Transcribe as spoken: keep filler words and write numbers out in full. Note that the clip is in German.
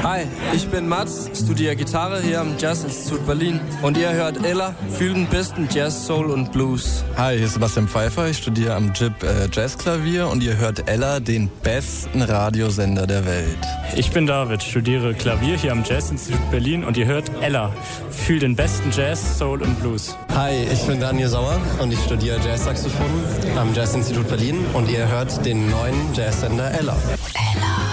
Hi, ich bin Mats, studiere Gitarre hier am Jazz-Institut Berlin und ihr hört Ella, fühlt den besten Jazz, Soul und Blues. Hi, hier ist Sebastian Pfeiffer, ich studiere am J I B äh, Jazzklavier und ihr hört Ella, den besten Radiosender der Welt. Ich bin David, studiere Klavier hier am Jazz-Institut Berlin und ihr hört Ella, fühlt den besten Jazz, Soul und Blues. Hi, ich bin Daniel Sauer und ich studiere Jazzsaxophon am Jazz-Institut Berlin und ihr hört den neuen Jazzsender Ella.